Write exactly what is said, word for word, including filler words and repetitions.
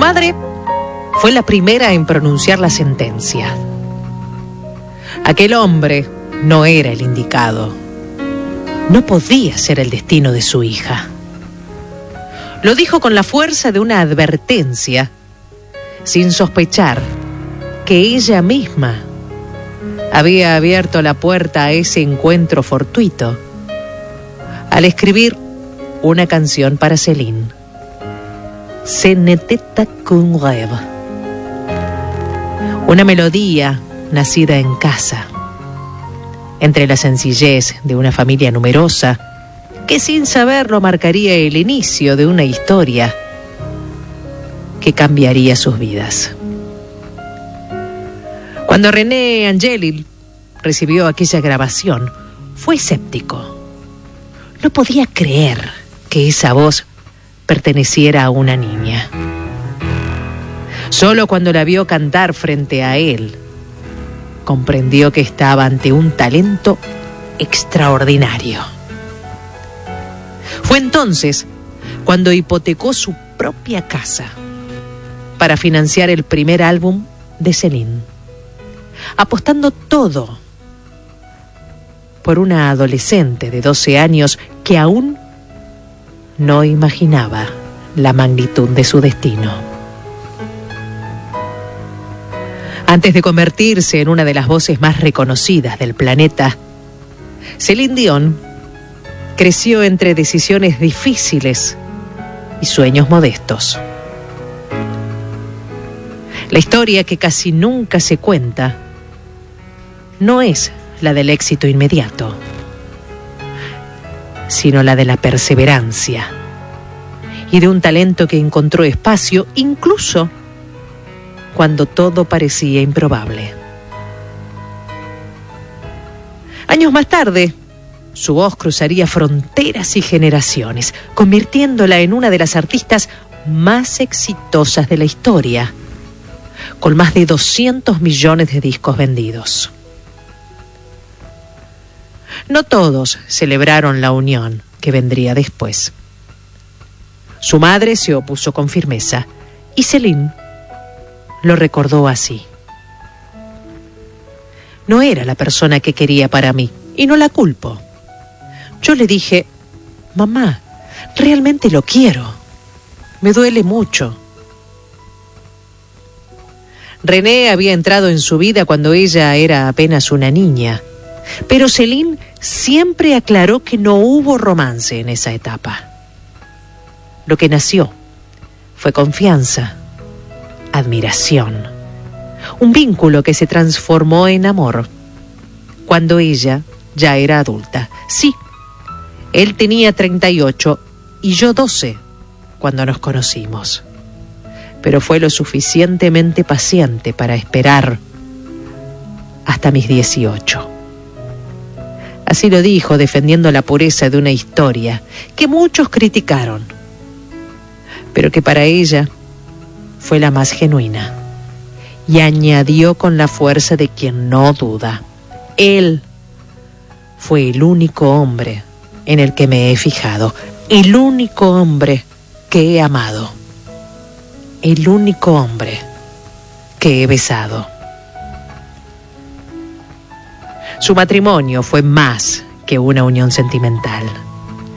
madre fue la primera en pronunciar la sentencia. Aquel hombre no era el indicado. No podía ser el destino de su hija. Lo dijo con la fuerza de una advertencia, sin sospechar que ella misma había abierto la puerta a ese encuentro fortuito al escribir una canción para Céline. Ce n'était qu'un rêve. Una melodía nacida en casa, entre la sencillez de una familia numerosa, que sin saberlo marcaría el inicio de una historia que cambiaría sus vidas. Cuando René Angélil recibió aquella grabación, fue escéptico. No podía creer que esa voz perteneciera a una niña. Solo cuando la vio cantar frente a él, comprendió que estaba ante un talento extraordinario. Fue entonces cuando hipotecó su propia casa para financiar el primer álbum de Céline, apostando todo por una adolescente de doce años que aún no imaginaba la magnitud de su destino. Antes de convertirse en una de las voces más reconocidas del planeta, Céline Dion creció entre decisiones difíciles y sueños modestos. La historia que casi nunca se cuenta no es la del éxito inmediato, sino la de la perseverancia y de un talento que encontró espacio incluso cuando todo parecía improbable. Años más tarde, su voz cruzaría fronteras y generaciones, convirtiéndola en una de las artistas más exitosas de la historia, con más de doscientos millones de discos vendidos. No todos celebraron la unión que vendría después. Su madre se opuso con firmeza y Céline lo recordó así: no era la persona que quería para mí y no la culpo. Yo le dije: mamá, realmente lo quiero. Me duele mucho. René había entrado en su vida cuando ella era apenas una niña, pero Céline siempre aclaró que no hubo romance en esa etapa. Lo que nació fue confianza, admiración, un vínculo que se transformó en amor cuando ella ya era adulta. Sí, él tenía treinta y ocho y yo doce cuando nos conocimos, pero fue lo suficientemente paciente para esperar hasta mis dieciocho. Así lo dijo, defendiendo la pureza de una historia que muchos criticaron, pero que para ella fue la más genuina. Y añadió con la fuerza de quien no duda: él fue el único hombre en el que me he fijado, el único hombre que he amado, el único hombre que he besado. Su matrimonio fue más que una unión sentimental.